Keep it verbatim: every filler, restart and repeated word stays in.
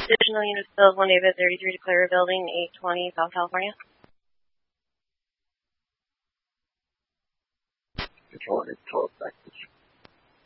Additional units build one David thirty-three to clear a building, eight twenty, South California. Control eight twelve, back to